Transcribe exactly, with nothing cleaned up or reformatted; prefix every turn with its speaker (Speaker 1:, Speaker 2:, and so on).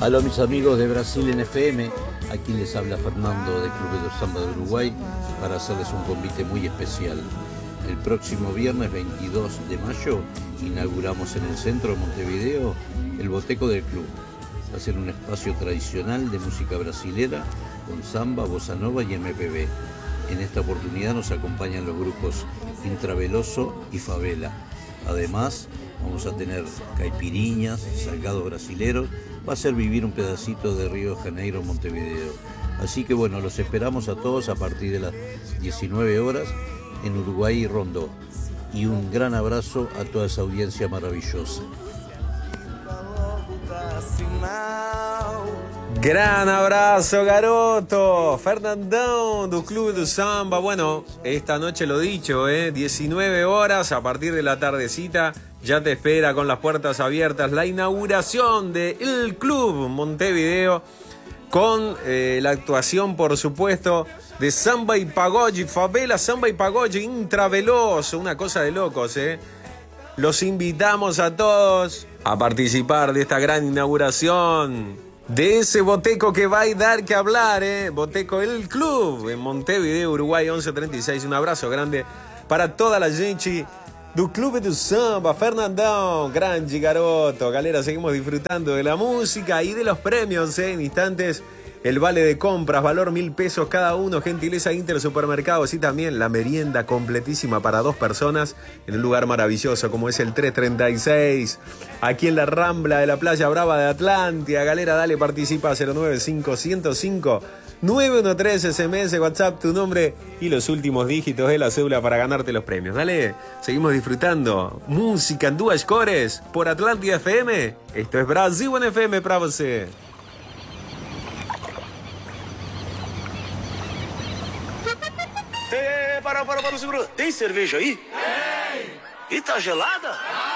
Speaker 1: Aló mis amigos de Brasil en F M, aquí les habla Fernando de Club de Samba de Uruguay para hacerles un convite muy especial. El próximo viernes veintidós de mayo inauguramos en el centro de Montevideo el Boteco del Club. Va a ser un espacio tradicional de música brasilera con samba, bossa nova y M P B. En esta oportunidad nos acompañan los grupos Intraveloso y Favela. Además, vamos a tener caipiriñas, salgados brasileros. Va a ser vivir un pedacito de Río de Janeiro, Montevideo. Así que bueno, los esperamos a todos a partir de las diecinueve horas en Uruguay y Rondó. Y un gran abrazo a toda esa audiencia maravillosa.
Speaker 2: Gran abrazo, garoto. Fernandão, do Clube do Samba. Bueno, esta noche lo dicho, ¿eh? diecinueve horas, a partir de la tardecita, ya te espera con las puertas abiertas la inauguración de El Club Montevideo, con eh, la actuación, por supuesto, de Samba y Pagode, Favela, Samba y Pagode, Intraveloso, una cosa de locos, ¿eh? Los invitamos a todos a participar de esta gran inauguración, de ese boteco que va a dar que hablar, ¿eh? Boteco El Club, en Montevideo, Uruguay, once treinta y seis. Un abrazo grande para toda la gente do Clube do Samba. Fernandão, grande garoto. Galera, seguimos disfrutando de la música y de los premios, ¿eh? En instantes, el vale de compras, valor mil pesos cada uno, gentileza Inter Supermercados, y también la merienda completísima para dos personas en un lugar maravilloso como es el trescientos treinta y seis, aquí en la Rambla de la Playa Brava de Atlántida. Galera, dale, participa. Cero nueve cinco, ciento cinco, nueve uno tres, S M S, WhatsApp, tu nombre y los últimos dígitos de la cédula para ganarte los premios. Dale, seguimos disfrutando música en duas cores por Atlántida F M. Esto es Brasil en F M para você.
Speaker 3: Ei, para, para, para, segura. Tem cerveja aí? Tem. E tá gelada?